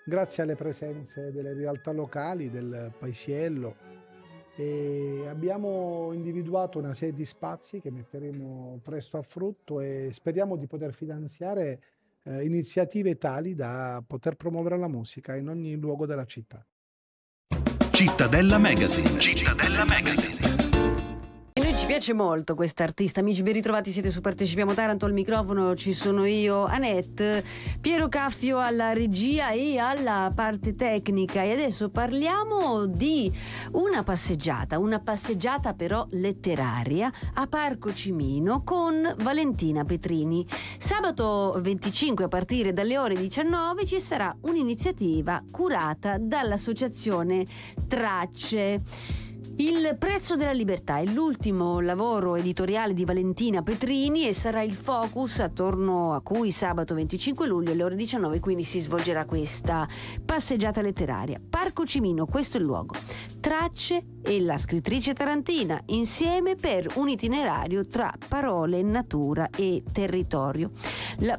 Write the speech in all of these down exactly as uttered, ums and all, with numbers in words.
grazie alle presenze delle realtà locali, del paesiello, e abbiamo individuato una serie di spazi che metteremo presto a frutto e speriamo di poter finanziare eh, iniziative tali da poter promuovere la musica in ogni luogo della città. Cittadella Magazine. Cittadella Magazine. E noi ci piace molto quest'artista. Amici, ben ritrovati, siete su Partecipiamo Taranto. Al microfono ci sono io, Annette, Piero Caffio alla regia e alla parte tecnica. E adesso parliamo di una passeggiata, una passeggiata però letteraria a Parco Cimino con Valentina Petrini. Sabato venticinque a partire dalle ore diciannove ci sarà un'iniziativa curata dall'associazione Tracce. Il prezzo della libertà è l'ultimo lavoro editoriale di Valentina Petrini e sarà il focus attorno a cui sabato venticinque luglio alle ore diciannove quindi si svolgerà questa passeggiata letteraria. Parco Cimino, questo è il luogo. Tracce e la scrittrice tarantina insieme per un itinerario tra parole, natura e territorio. La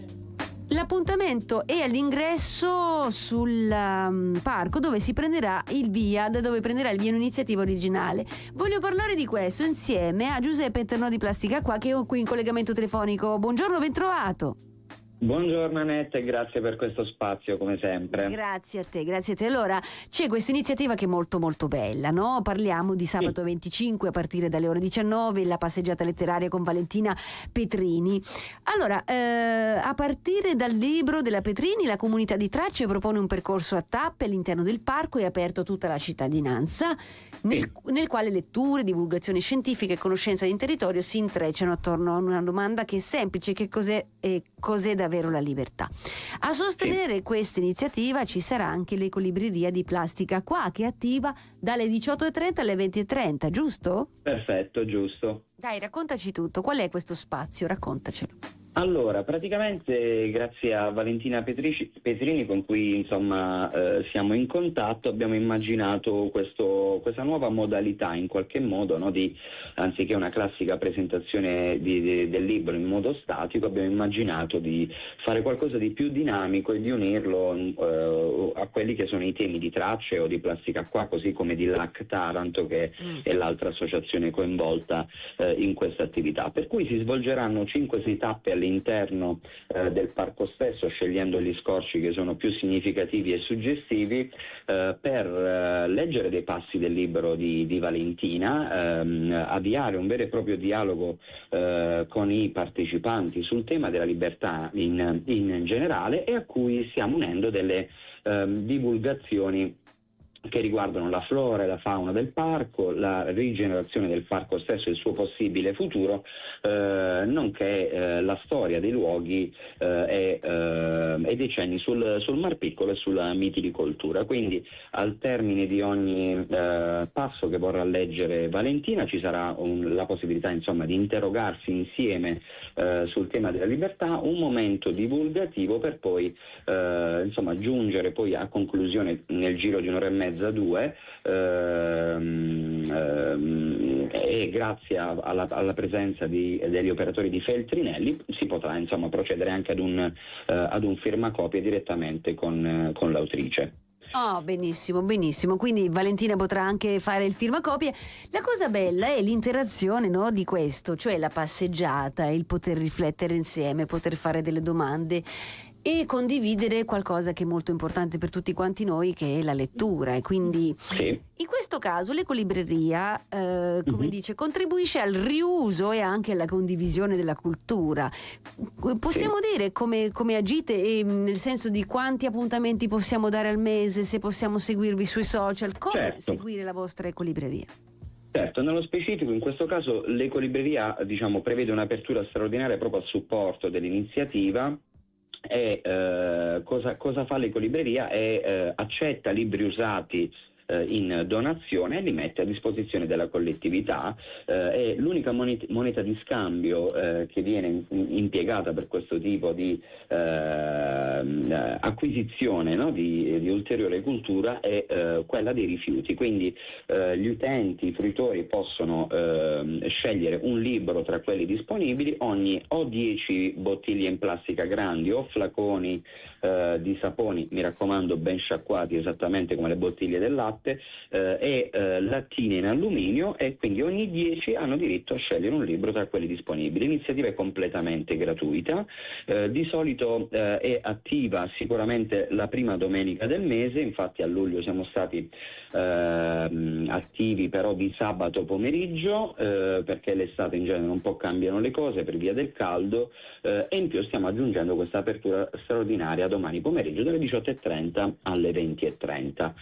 L'appuntamento è all'ingresso sul um, parco dove si prenderà il via, da dove prenderà il via un'iniziativa originale. Voglio parlare di questo insieme a Giuseppe Eternò di Plastica Qua, che ho qui in collegamento telefonico. Buongiorno, ben trovato. Buongiorno Annette e grazie per questo spazio come sempre. Grazie a te, grazie a te. Allora, c'è questa iniziativa che è molto molto bella, no? Parliamo di sabato venticinque a partire dalle ore diciannove, la passeggiata letteraria con Valentina Petrini. Allora, eh, a partire dal libro della Petrini, la comunità di Tracce propone un percorso a tappe all'interno del parco e aperto a tutta la cittadinanza, nel, nel quale letture, divulgazioni scientifiche e conoscenza di territorio si intrecciano attorno a una domanda che è semplice: che cos'è e cos'è davvero la libertà. A sostenere sì. questa iniziativa ci sarà anche l'ecolibreria di Plastica Qua, che è attiva dalle diciotto e trenta alle venti e trenta, giusto? Perfetto, giusto. Dai, raccontaci tutto. Qual è questo spazio? Raccontacelo. Allora, praticamente grazie a Valentina Petrici, Petrini con cui insomma eh, siamo in contatto, abbiamo immaginato questo, questa nuova modalità in qualche modo, no, di, anziché una classica presentazione di, di, del libro in modo statico, abbiamo immaginato di fare qualcosa di più dinamico e di unirlo eh, a quelli che sono i temi di Tracce o di Plastica Qua, così come di L A C Taranto, che mm. è l'altra associazione coinvolta eh, in questa attività. Per cui si svolgeranno cinque sei tappe all'interno eh, del parco stesso, scegliendo gli scorci che sono più significativi e suggestivi, eh, per eh, leggere dei passi del libro di, di Valentina, ehm, avviare un vero e proprio dialogo eh, con i partecipanti sul tema della libertà in, in generale, e a cui stiamo unendo delle ehm, divulgazioni che riguardano la flora e la fauna del parco, la rigenerazione del parco stesso e il suo possibile futuro, eh, nonché eh, la storia dei luoghi eh, e, eh, e dei cenni sul, sul Mar Piccolo e sulla mitilicoltura. Quindi al termine di ogni eh, passo che vorrà leggere Valentina ci sarà un, la possibilità insomma di interrogarsi insieme eh, sul tema della libertà, un momento divulgativo per poi eh, insomma giungere poi a conclusione nel giro di un'ora e mezza due ehm, ehm, e grazie a, alla, alla presenza di, degli operatori di Feltrinelli si potrà insomma procedere anche ad un, eh, ad un firmacopie direttamente con, eh, con l'autrice. Oh, benissimo, benissimo. Quindi Valentina potrà anche fare il firmacopie. La cosa bella è l'interazione, no, di questo, cioè la passeggiata, il poter riflettere insieme, poter fare delle domande e condividere qualcosa che è molto importante per tutti quanti noi, che è la lettura. E quindi sì. in questo caso l'ecolibreria eh, come mm-hmm. dice, contribuisce al riuso e anche alla condivisione della cultura. Possiamo sì. dire come, come agite, e, nel senso di quanti appuntamenti possiamo dare al mese, se possiamo seguirvi sui social, come certo. seguire la vostra ecolibreria? Certo, nello specifico in questo caso l'ecolibreria diciamo prevede un'apertura straordinaria proprio a supporto dell'iniziativa. E eh, cosa, cosa fa l'ecolibreria? E, eh, accetta libri usati eh, in donazione e li mette a disposizione della collettività. Eh, è l'unica moneta, moneta di scambio eh, che viene impiegata per questo tipo di eh, acquisizione, no? di, di ulteriore cultura, è eh, quella dei rifiuti. Quindi eh, gli utenti, i fruitori possono eh, scegliere un libro tra quelli disponibili, ogni o dieci bottiglie in plastica grandi o flaconi eh, di saponi, mi raccomando ben sciacquati esattamente come le bottiglie del latte, eh, e eh, lattine in alluminio, e quindi ogni dieci hanno diritto a scegliere un libro tra quelli disponibili. L'iniziativa è completamente gratuita, eh, di solito eh, è attiva sicuramente la prima domenica del mese, infatti a luglio siamo stati eh, attivi però di sabato pomeriggio, eh, perché l'estate in genere un po' cambiano le cose per via del caldo, eh, e in più stiamo aggiungendo questa apertura straordinaria domani pomeriggio dalle diciotto e trenta alle venti e trenta.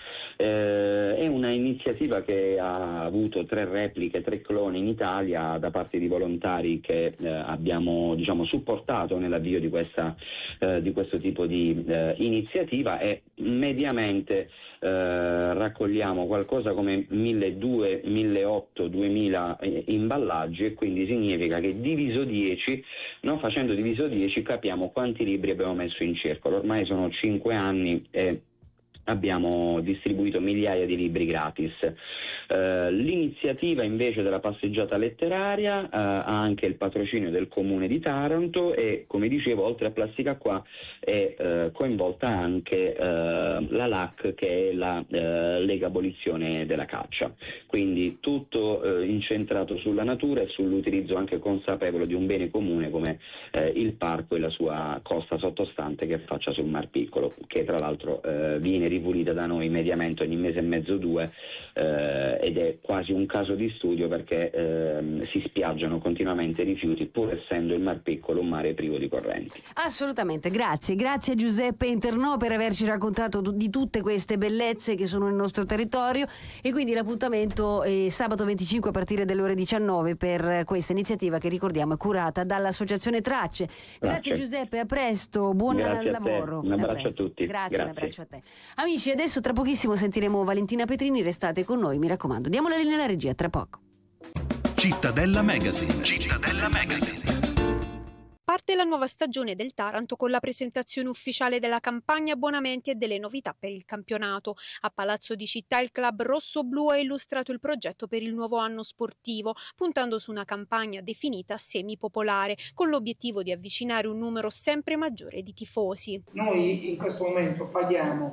Eh, è una iniziativa che ha avuto tre repliche, tre cloni in Italia da parte di volontari che eh, abbiamo diciamo supportato nell'avvio di questa eh, di questo tipo di eh, iniziativa, e mediamente eh, raccogliamo qualcosa come milleduecento, milleottocento, duemila eh, imballaggi, e quindi significa che diviso dieci, no, facendo diviso dieci capiamo quanti libri abbiamo messo in circolo. Ormai sono cinque anni e abbiamo distribuito migliaia di libri gratis. Eh, l'iniziativa invece della passeggiata letteraria eh, ha anche il patrocinio del Comune di Taranto, e come dicevo, oltre a Plastica Qua è eh, coinvolta anche eh, la L A C, che è la eh, Lega Abolizione della Caccia. Quindi tutto eh, incentrato sulla natura e sull'utilizzo anche consapevole di un bene comune come eh, il parco e la sua costa sottostante che affaccia sul Mar Piccolo, che tra l'altro eh, viene ripulita da noi mediamente ogni mese e mezzo, due, eh, ed è quasi un caso di studio, perché eh, si spiaggiano continuamente rifiuti, pur essendo il Mar Piccolo un mare privo di correnti. Assolutamente, grazie, grazie a Giuseppe Internò per averci raccontato di tutte queste bellezze che sono nel nostro territorio, e quindi l'appuntamento è sabato venticinque a partire dalle ore diciannove per questa iniziativa che, ricordiamo, è curata dall'associazione Tracce. Grazie, grazie Giuseppe, a presto, buon grazie lavoro. Un abbraccio a, a tutti. Grazie, grazie, un abbraccio a te. Amici, adesso tra pochissimo sentiremo Valentina Petrini, restate con noi, mi raccomando. Diamo la linea alla regia, tra poco. Cittadella Magazine. Cittadella Magazine. Parte la nuova stagione del Taranto con la presentazione ufficiale della campagna abbonamenti e delle novità per il campionato. A Palazzo di Città il club rosso-blu ha illustrato il progetto per il nuovo anno sportivo, puntando su una campagna definita semi-popolare, con l'obiettivo di avvicinare un numero sempre maggiore di tifosi. Noi in questo momento paghiamo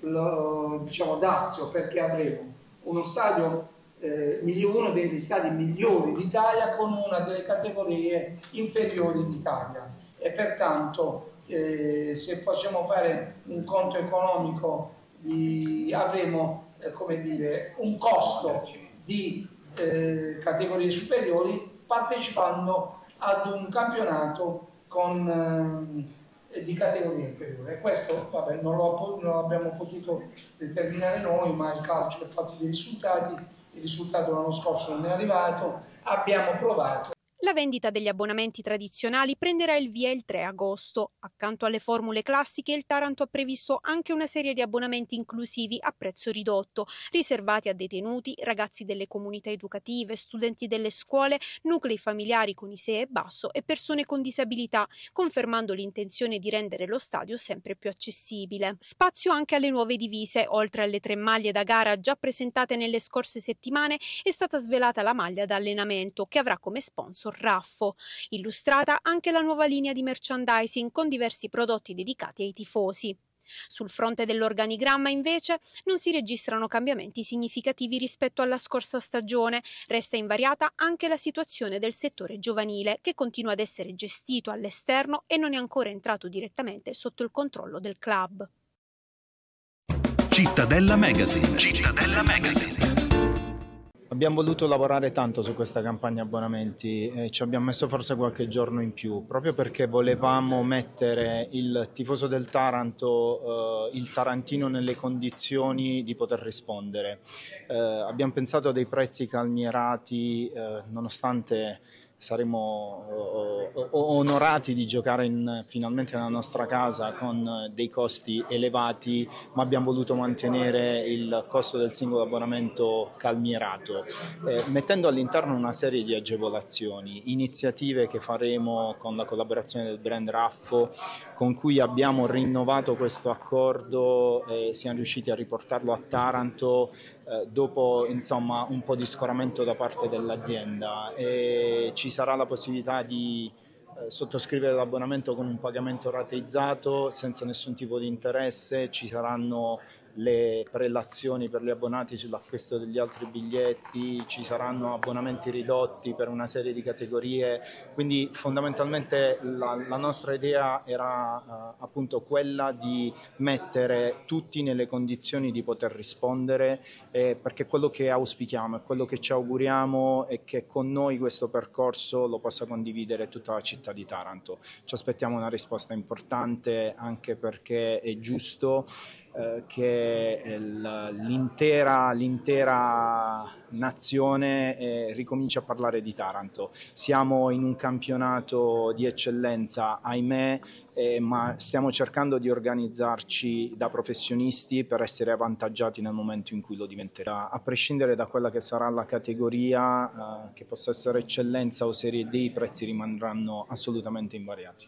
lo, diciamo, dazio perché avremo uno stadio Eh, uno degli stadi migliori d'Italia con una delle categorie inferiori d'Italia, e pertanto eh, se facciamo fare un conto economico di, avremo eh, come dire, un costo di eh, categorie superiori partecipando ad un campionato con, eh, di categoria inferiore. Questo vabbè, non, lo, non lo abbiamo potuto determinare noi, ma il calcio è fatto di risultati. Il risultato l'anno scorso non è arrivato, abbiamo provato. La vendita degli abbonamenti tradizionali prenderà il via il tre agosto. Accanto alle formule classiche, il Taranto ha previsto anche una serie di abbonamenti inclusivi a prezzo ridotto, riservati a detenuti, ragazzi delle comunità educative, studenti delle scuole, nuclei familiari con I S E E basso e persone con disabilità, confermando l'intenzione di rendere lo stadio sempre più accessibile. Spazio anche alle nuove divise. Oltre alle tre maglie da gara già presentate nelle scorse settimane, è stata svelata la maglia da allenamento, che avrà come sponsor Raffo. Illustrata anche la nuova linea di merchandising con diversi prodotti dedicati ai tifosi. Sul fronte dell'organigramma, invece, non si registrano cambiamenti significativi rispetto alla scorsa stagione. Resta invariata anche la situazione del settore giovanile, che continua ad essere gestito all'esterno e non è ancora entrato direttamente sotto il controllo del club. Cittadella Magazine. Cittadella Magazine. Abbiamo voluto lavorare tanto su questa campagna abbonamenti e ci abbiamo messo forse qualche giorno in più, proprio perché volevamo mettere il tifoso del Taranto, eh, il tarantino, nelle condizioni di poter rispondere. Eh, abbiamo pensato a dei prezzi calmierati, eh, nonostante saremo uh, onorati di giocare in, finalmente nella nostra casa con dei costi elevati, ma abbiamo voluto mantenere il costo del singolo abbonamento calmierato, eh, mettendo all'interno una serie di agevolazioni, iniziative che faremo con la collaborazione del brand Raffo, con cui abbiamo rinnovato questo accordo e siamo riusciti a riportarlo a Taranto eh, dopo insomma un po' di scoramento da parte dell'azienda, e ci sarà la possibilità di eh, sottoscrivere l'abbonamento con un pagamento rateizzato senza nessun tipo di interesse. Ci saranno le prelazioni per gli abbonati sull'acquisto degli altri biglietti, ci saranno abbonamenti ridotti per una serie di categorie, quindi fondamentalmente la, la nostra idea era uh, appunto quella di mettere tutti nelle condizioni di poter rispondere, eh, perché quello che auspichiamo e quello che ci auguriamo è che con noi questo percorso lo possa condividere tutta la città di Taranto. Ci aspettiamo una risposta importante, anche perché è giusto Eh, che l'intera, l'intera nazione eh, ricomincia a parlare di Taranto. Siamo in un campionato di eccellenza, ahimè, eh, ma stiamo cercando di organizzarci da professionisti per essere avvantaggiati nel momento in cui lo diventerà. A prescindere da quella che sarà la categoria, eh, che possa essere eccellenza o serie D, i prezzi rimarranno assolutamente invariati.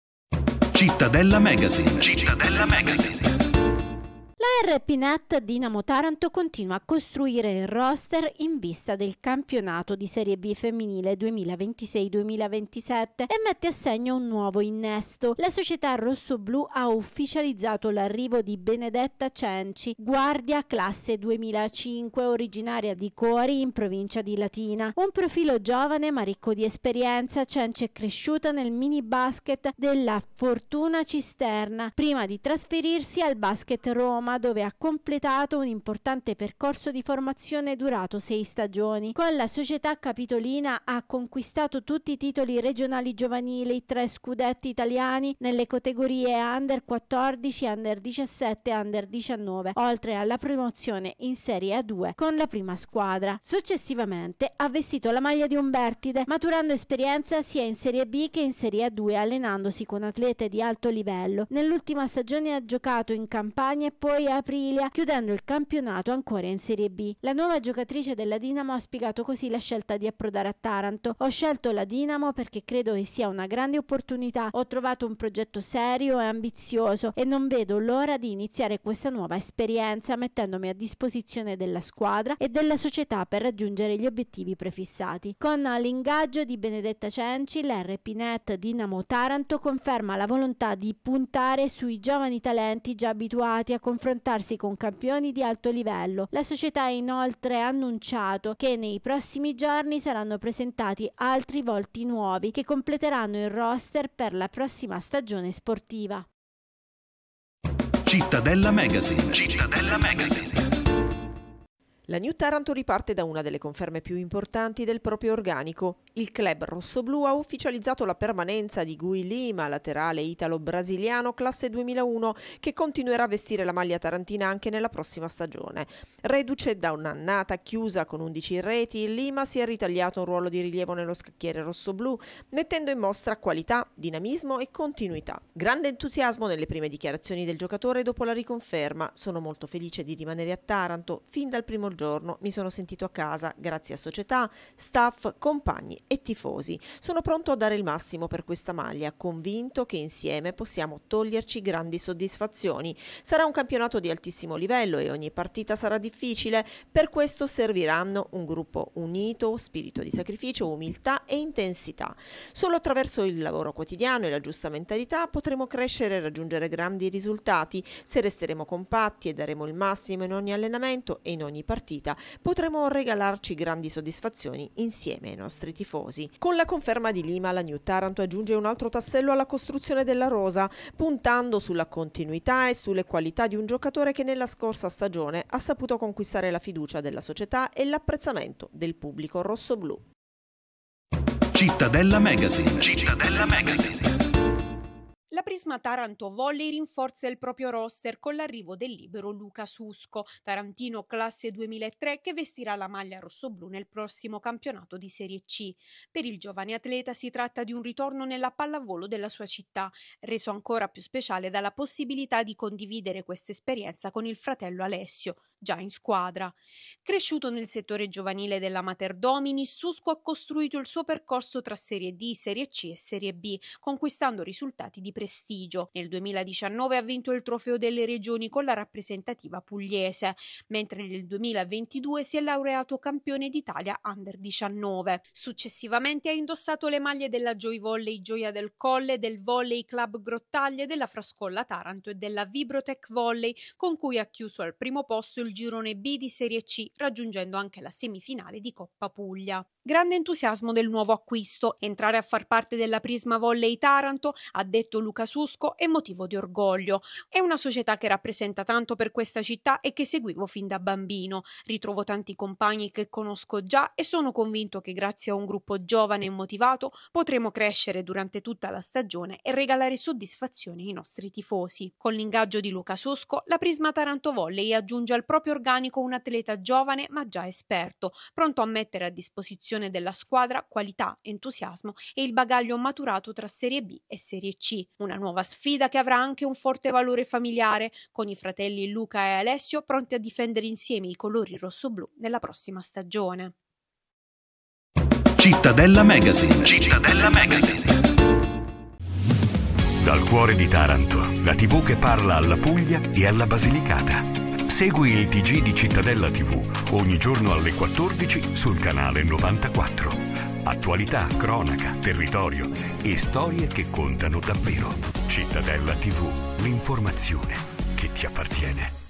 Cittadella Magazine. Cittadella Magazine. La R P Net Dinamo Taranto continua a costruire il roster in vista del campionato di Serie B femminile duemilaventisei duemilaventisette e mette a segno un nuovo innesto. La società rossoblù ha ufficializzato l'arrivo di Benedetta Cenci, guardia classe duemilacinque, originaria di Cori in provincia di Latina. Un profilo giovane ma ricco di esperienza, Cenci è cresciuta nel mini basket della Fortuna Cisterna prima di trasferirsi al Basket Roma, dove ha completato un importante percorso di formazione durato sei stagioni. Con la società capitolina ha conquistato tutti i titoli regionali giovanili, tre scudetti italiani nelle categorie under quattordici, under diciassette e under diciannove, oltre alla promozione in Serie A due con la prima squadra. Successivamente ha vestito la maglia di Umbertide, maturando esperienza sia in Serie B che in Serie A due, allenandosi con atlete di alto livello. Nell'ultima stagione ha giocato in Campania e poi a Aprilia, chiudendo il campionato ancora in Serie B. La nuova giocatrice della Dinamo ha spiegato così la scelta di approdare a Taranto. Ho scelto la Dinamo perché credo che sia una grande opportunità. Ho trovato un progetto serio e ambizioso e non vedo l'ora di iniziare questa nuova esperienza, mettendomi a disposizione della squadra e della società per raggiungere gli obiettivi prefissati. Con l'ingaggio di Benedetta Cenci, l'R P Net Dinamo Taranto conferma la volontà di puntare sui giovani talenti già abituati a confrontarsi con campioni di alto livello. La società ha inoltre annunciato che nei prossimi giorni saranno presentati altri volti nuovi che completeranno il roster per la prossima stagione sportiva. Cittadella Magazine. Cittadella Magazine. La New Taranto riparte da una delle conferme più importanti del proprio organico. Il club rossoblù ha ufficializzato la permanenza di Gui Lima, laterale italo-brasiliano classe duemilauno, che continuerà a vestire la maglia tarantina anche nella prossima stagione. Reduce da un'annata chiusa con undici reti, Lima si è ritagliato un ruolo di rilievo nello scacchiere rossoblù, mettendo in mostra qualità, dinamismo e continuità. Grande entusiasmo nelle prime dichiarazioni del giocatore dopo la riconferma. Sono molto felice di rimanere a Taranto. Fin dal primo giorno mi sono sentito a casa, grazie a società, staff, compagni e tifosi. Sono pronto a dare il massimo per questa maglia, convinto che insieme possiamo toglierci grandi soddisfazioni. Sarà un campionato di altissimo livello e ogni partita sarà difficile, per questo serviranno un gruppo unito, spirito di sacrificio, umiltà e intensità. Solo attraverso il lavoro quotidiano e la giusta mentalità potremo crescere e raggiungere grandi risultati. Se resteremo compatti e daremo il massimo in ogni allenamento e in ogni partita, potremo regalarci grandi soddisfazioni insieme ai nostri tifosi. Con la conferma di Lima, la New Taranto aggiunge un altro tassello alla costruzione della rosa, puntando sulla continuità e sulle qualità di un giocatore che nella scorsa stagione ha saputo conquistare la fiducia della società e l'apprezzamento del pubblico rossoblù. Cittadella Magazine. Cittadella Magazine. La Prisma Taranto Volley rinforza il proprio roster con l'arrivo del libero Luca Susco, tarantino classe duemilatré, che vestirà la maglia rossoblù nel prossimo campionato di Serie C. Per il giovane atleta si tratta di un ritorno nella pallavolo della sua città, reso ancora più speciale dalla possibilità di condividere questa esperienza con il fratello Alessio, già in squadra. Cresciuto nel settore giovanile della Mater Domini, Susco ha costruito il suo percorso tra Serie D, Serie C e Serie B, conquistando risultati di prestigio. Nel duemiladiciannove ha vinto il trofeo delle regioni con la rappresentativa pugliese, mentre nel duemilaventidue si è laureato campione d'Italia under diciannove. Successivamente ha indossato le maglie della Joy Volley Gioia del Colle, del Volley Club Grottaglie, della Frascolla Taranto e della Vibrotech Volley, con cui ha chiuso al primo posto il girone B di Serie C, raggiungendo anche la semifinale di Coppa Puglia. Grande entusiasmo del nuovo acquisto. Entrare a far parte della Prisma Volley Taranto, ha detto Luca Susco, è motivo di orgoglio. È una società che rappresenta tanto per questa città e che seguivo fin da bambino. Ritrovo tanti compagni che conosco già e sono convinto che grazie a un gruppo giovane e motivato potremo crescere durante tutta la stagione e regalare soddisfazioni ai nostri tifosi. Con l'ingaggio di Luca Susco, la Prisma Taranto Volley aggiunge al proprio organico un atleta giovane ma già esperto, pronto a mettere a disposizione della squadra qualità, entusiasmo e il bagaglio maturato tra Serie B e Serie C. Una nuova sfida che avrà anche un forte valore familiare, con i fratelli Luca e Alessio pronti a difendere insieme i colori rossoblù nella prossima stagione. Cittadella Magazine. Cittadella Magazine. Dal cuore di Taranto, la tivù che parla alla Puglia e alla Basilicata. Segui il T G di Cittadella tivù ogni giorno alle quattordici sul canale novantaquattro. Attualità, cronaca, territorio e storie che contano davvero. Cittadella tivù, l'informazione che ti appartiene.